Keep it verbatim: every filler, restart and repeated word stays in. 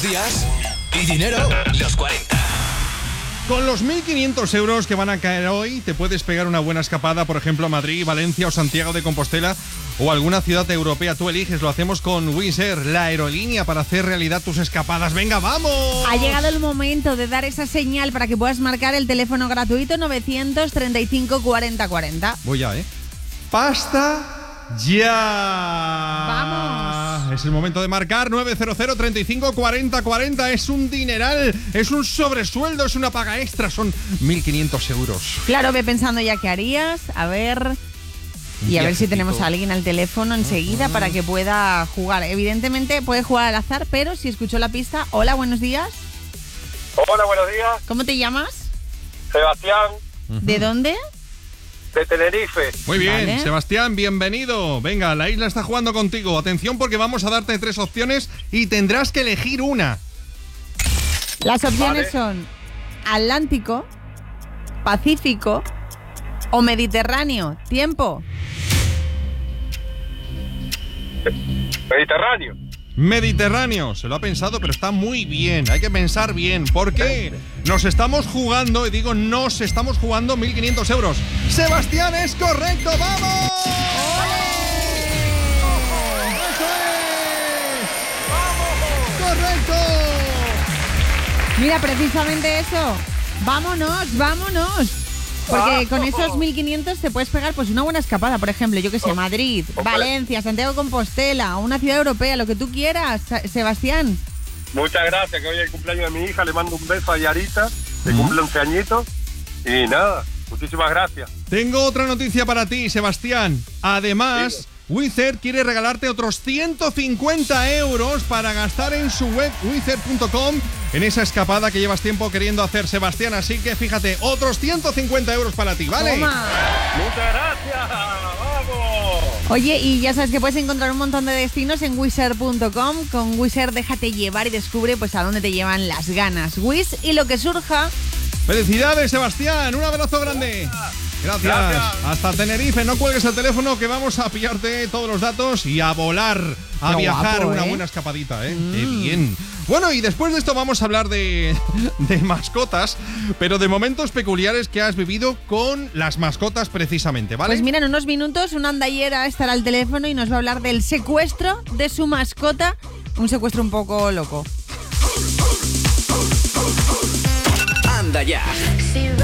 Días y dinero, los cuarenta. Con los mil quinientos euros que van a caer hoy, te puedes pegar una buena escapada, por ejemplo, a Madrid, Valencia o Santiago de Compostela o alguna ciudad europea. Tú eliges, lo hacemos con Wizz Air, la aerolínea para hacer realidad tus escapadas. ¡Venga, vamos! Ha llegado el momento de dar esa señal para que puedas marcar el teléfono gratuito novecientos treinta y cinco cuarenta cuarenta. Voy ya, ¿eh? ¡Pasta! ¡Ya! ¡Vamos! Es el momento de marcar nueve cero cero, treinta y cinco, cuarenta, cuarenta. Es un dineral, es un sobresueldo, es una paga extra. Son mil quinientos euros. Claro, ve pensando ya qué harías. A ver... Y a ver si tenemos a alguien al teléfono enseguida para que pueda jugar. Evidentemente puede jugar al azar, pero si escuchó la pista... Hola, buenos días. Hola, buenos días. ¿Cómo te llamas? Sebastián, ¿De dónde? de Tenerife. Muy bien, Vale. Sebastián, bienvenido. Venga, la isla está jugando contigo. Atención porque vamos a darte tres opciones y tendrás que elegir una. Las opciones Vale. son Atlántico, Pacífico o Mediterráneo. Tiempo. Mediterráneo. Mediterráneo, se lo ha pensado, pero está muy bien. Hay que pensar bien. ¿Por qué? Nos estamos jugando, y digo nos estamos jugando mil quinientos euros. Sebastián, es correcto, ¡vamos! ¡Eso es! ¡Correcto! Mira, precisamente eso. Vámonos, vámonos. Porque con esos mil quinientos te puedes pegar pues una buena escapada, por ejemplo, yo que sé, Madrid, Hombre. Valencia, Santiago de Compostela, una ciudad europea, lo que tú quieras, Sa- Sebastián. Muchas gracias, que hoy es el cumpleaños de mi hija. Le mando un beso a Yarita, que cumple once añitos. Y nada, muchísimas gracias. Tengo otra noticia para ti, Sebastián. Además, Dime. Wizz Air quiere regalarte otros ciento cincuenta euros para gastar en su web wizz air punto com en esa escapada que llevas tiempo queriendo hacer, Sebastián. Así que fíjate, otros ciento cincuenta euros para ti, ¿vale? Toma. Muchas gracias. ¡Vamos! Oye, y ya sabes que puedes encontrar un montón de destinos en wizz air punto com. Con Wizz Air déjate llevar y descubre pues a dónde te llevan las ganas. Wizz y lo que surja. ¡Felicidades, Sebastián! ¡Un abrazo grande! Gracias. Gracias. Hasta Tenerife. No cuelgues el teléfono que vamos a pillarte todos los datos y a volar, a Qué viajar. guapo, Una ¿eh? buena escapadita, ¿eh? ¡Qué bien! Bueno, y después de esto vamos a hablar de, de mascotas, pero de momentos peculiares que has vivido con las mascotas precisamente, ¿vale? Pues mira, en unos minutos una andallera estará al teléfono y nos va a hablar del secuestro de su mascota. Un secuestro un poco loco. Anda ya.